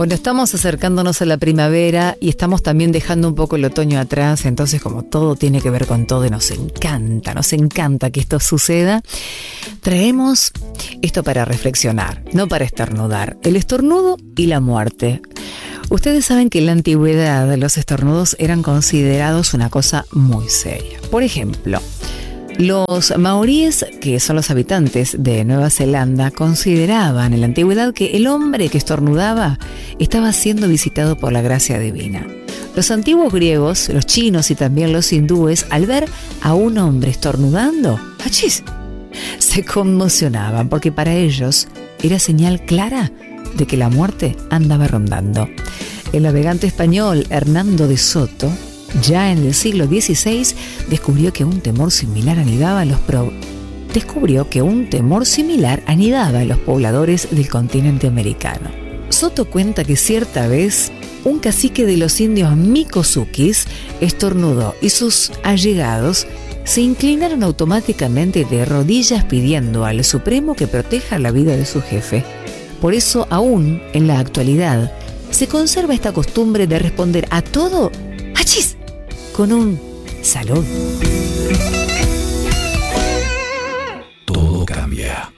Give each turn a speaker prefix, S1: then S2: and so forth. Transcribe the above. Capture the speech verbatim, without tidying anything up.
S1: Bueno, estamos acercándonos a la primavera y estamos también dejando un poco el otoño atrás, entonces como todo tiene que ver con todo y nos encanta, nos encanta que esto suceda, traemos esto para reflexionar, no para estornudar, el estornudo y la muerte. Ustedes saben que en la antigüedad los estornudos eran considerados una cosa muy seria. Por ejemplo, los maoríes, que son los habitantes de Nueva Zelanda, consideraban en la antigüedad que el hombre que estornudaba estaba siendo visitado por la gracia divina. Los antiguos griegos, los chinos y también los hindúes, al ver a un hombre estornudando, ¡achis!, se conmocionaban porque para ellos era señal clara de que la muerte andaba rondando. El navegante español Hernando de Soto, ya en el siglo dieciséis, descubrió que un temor similar anidaba en los pro... descubrió que un temor similar anidaba en los pobladores del continente americano. Soto cuenta que cierta vez un cacique de los indios Miccosukis estornudó y sus allegados se inclinaron automáticamente de rodillas pidiendo al Supremo que proteja la vida de su jefe. Por eso, aún en la actualidad, se conserva esta costumbre de responder a todo ¡achis!, con un salud.
S2: Todo cambia.